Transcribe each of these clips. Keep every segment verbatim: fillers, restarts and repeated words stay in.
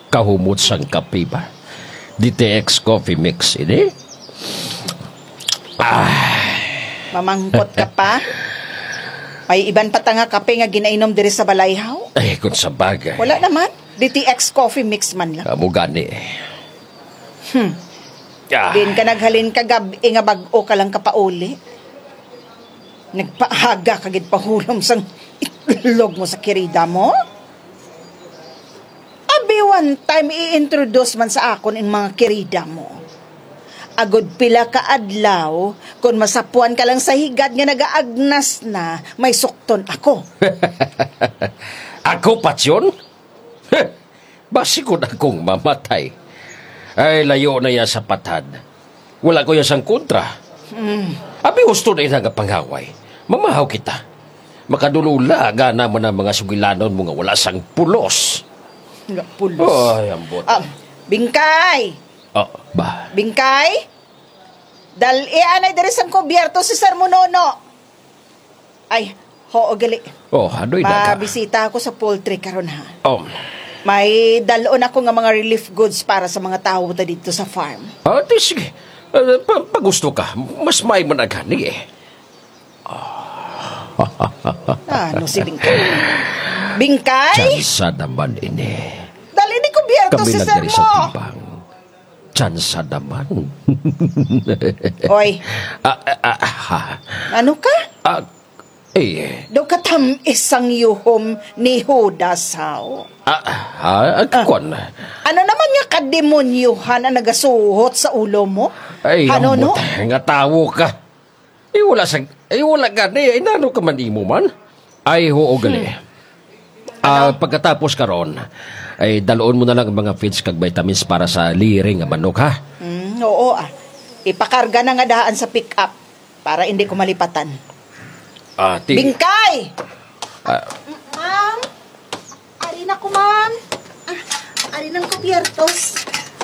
kahumot sang kape ba? D T X coffee mix, ini? Ah. Mamangkot ka pa? May iban pa nga kape nga ginainom diri sa balayhaw? Ay, kung sa bagay. Wala naman. D T X coffee mix man lang. Kamu gani. Hmm. Ah. Din ka naghalin ka gabi nga bag-o ka lang kapauli. Nagpaaga kagid pahulom sang itlog mo sa kirida mo? Abi one time i-introduce man sa akon in mga kirida mo. Agod pila ka adlaw, kung masapuan ka lang sa higad nga nagaagnas na, may sukton ako. Ako, Patsyon? Basi ko na akong mamatay. Ay, layo na yan sa patad. Wala ko yan sang kontra. Mm. Abi, gusto na yun nga panghaway. Mamahaw kita. Makadulula, gana mo na mga sugilanon mo nga wala sang pulos. Nga pulos. Ay, ambot. Ah, Bingkay! Oh, ba? Bingkay? Dal ianay diri sang kubyerto si Sir Monono. Ay, hoo gali. Oh, adoy na ka. Mabisita ako sa poultry karon ha. Oh. May dalon ako nga mga relief goods para sa mga tao ta dito sa farm. Ah, di sige. Uh, pa, pag gusto ka, mas may managani eh. Ano si Bingkay? Bingkay? Tsansa naman ini. Dali ni kubyerto Kami si lang Sir dari mo. sa timbang. Tsansa naman. Oy, ah, ah, ah, ano ka? ah, eh, Do katam isang yuhom ni Judas how? ah, ah, ah, kon. Ano naman nga kademonyuhan ang nagasuhot sa ulo mo? Ay, ano no? ambot, nga tawo ka. Eh, wala sa, eh, wala gani. Eh, nano ka man imo man? Ay, hoo gali. Hmm. Ah, pagkatapos karon, ay daloon mo na lang ang mga feeds kag vitamins para sa liring nga manok, ha? Mm, oo ah. Ipakarga na nga daan sa pick-up para hindi ko malipatan. Ah, ti... Bingkay! Ah, Ma'am? Ari na ko, ma'am. Ah, ari ng kubyertos.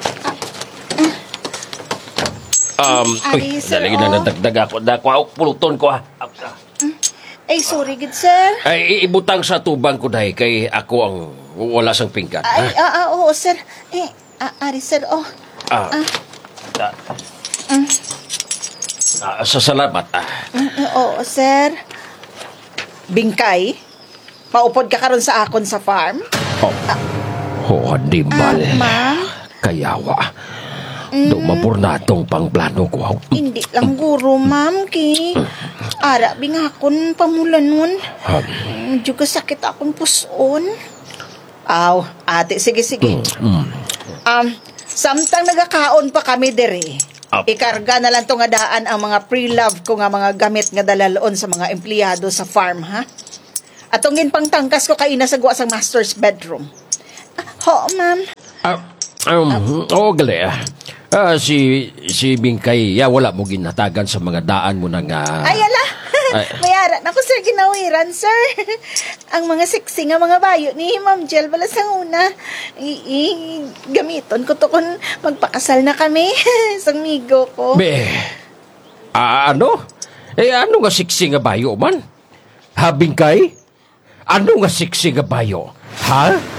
um, Ari, uy, sir, dalagi oh. na nadagdag ako. Dako, ako, puluton ko, ha? Ay, sorry, good sir. Ay, ibutang sa tubang ko dahi kay ako ang wala sang pinggan, Ay, ha? ah, ah, oo, sir. Eh, ah, ari, sir, oh. Ah, Ah. ah, Mm, ah, sa salamat, ah. mm, oo, sir. Bingkay, maupod ka karon sa akon sa farm? Oh, oh, di mal. Ah, ma'am? Kayawa. Do mapurnatong pang plano ko. Hindi lang guro, ma'am, ki. Ara, bingakon pamulanon. Ha? Medyo kasakit akong puson. Aw, ate, sige, sige. Mm. Um, samtang nagakaon pa kami dere. Up. Ikarga na lang to nga daan ang mga pre-love ko nga mga gamit nga dalaloon sa mga empleyado sa farm, ha? Atongin pang tangkas ko kay inasagwa sa master's bedroom. Ah, ho, ma'am. Ah, um, oh, gali ah. Ah, si, si Bingkay, ya, wala mo ginatagan sa mga daan mo na nga... Ay, ala. Ay. Mayara na ko, sir, ginawiran, sir. Ang mga sexy nga mga bayo ni Ma'am Jel bala sa una. I, i, gamiton ko to kung magpakasal na kami sa amigo ko. Be, ah, ano? Eh, ano nga siksi nga bayo man? Ha, Bingkay? Ano nga siksi nga bayo? Ha?